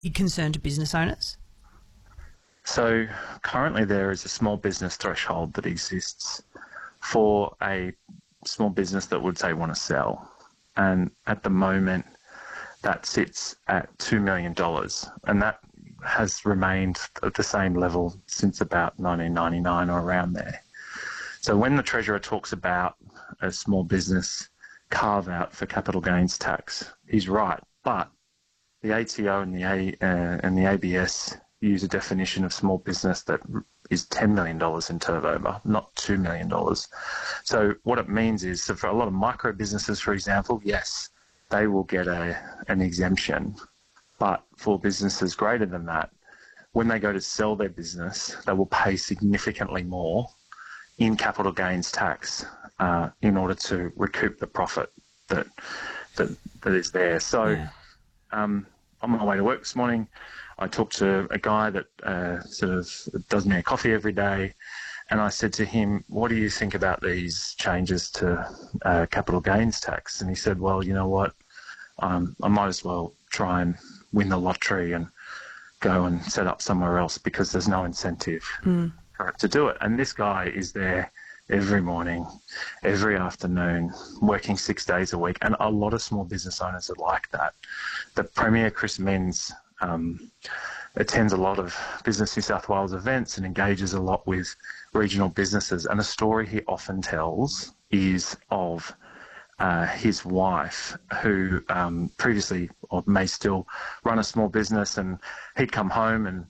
concern to business owners? So currently there is a small business threshold that exists for a small business that would, say, want to sell. And at the moment, that sits at $2 million. And that has remained at the same level since about 1999 or around there. So when the Treasurer talks about a small business carve-out for capital gains tax, he's right. But the ATO and the ABS use a definition of small business that is $10 million in turnover, not $2 million. So what it means is, so for a lot of micro businesses, for example, yes, they will get an exemption. But for businesses greater than that, when they go to sell their business, they will pay significantly more in capital gains tax in order to recoup the profit that is there. So Yeah. on my way to work this morning, I talked to a guy that sort of does me a coffee every day, and I said to him, what do you think about these changes to capital gains tax? And he said, well, you know what, I might as well try and win the lottery and go and set up somewhere else because there's no incentive for it to do it. And this guy is there every morning, every afternoon, working 6 days a week, and a lot of small business owners are like that. The Premier, Chris Minns, attends a lot of Business New South Wales events and engages a lot with regional businesses. And a story he often tells is of his wife, who previously or may still run a small business, and he'd come home and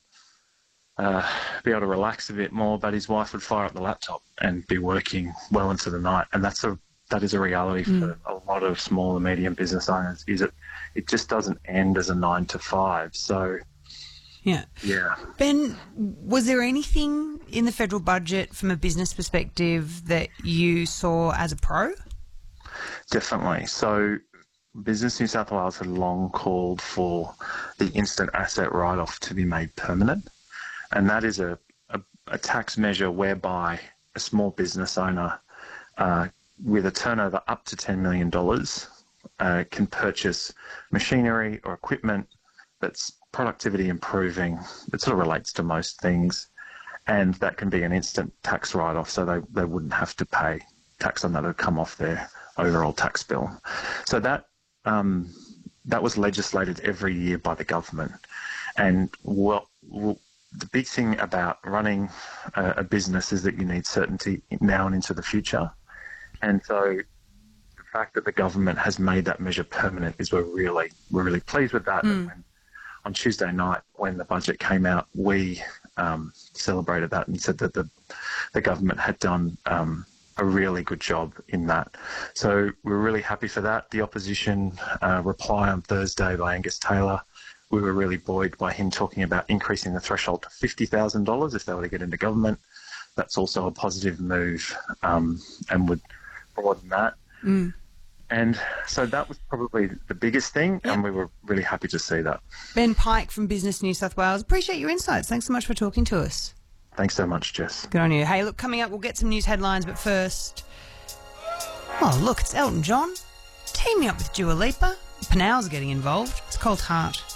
be able to relax a bit more, but his wife would fire up the laptop and be working well into the night. And that is a reality for a lot of small and medium business owners, is it just doesn't end as a 9 to 5. So, Yeah. Ben, was there anything in the federal budget from a business perspective that you saw as a pro? Definitely. So Business New South Wales had long called for the instant asset write-off to be made permanent. And that is a tax measure whereby a small business owner with a turnover up to $10 million can purchase machinery or equipment that's productivity improving. It sort of relates to most things. And that can be an instant tax write-off, so they wouldn't have to pay tax on that. It would come off their overall tax bill. So that was legislated every year by the government. And the big thing about running a business is that you need certainty now and into the future. And so the fact that the government has made that measure permanent is we're really pleased with that. And on Tuesday night, when the budget came out, we celebrated that and said that the government had done a really good job in that. So we're really happy for that. The opposition reply on Thursday by Angus Taylor, we were really buoyed by him talking about increasing the threshold to $50,000 if they were to get into government. That's also a positive move and would broaden that. And so that was probably the biggest thing, and we were really happy to see that. Ben Pike from Business New South Wales, appreciate your insights. Thanks so much for talking to us. Thanks so much, Jess. Good on you. Hey, look, coming up, we'll get some news headlines, but first... Oh, look, it's Elton John teaming up with Dua Lipa. Pinal's getting involved. It's Cold Heart.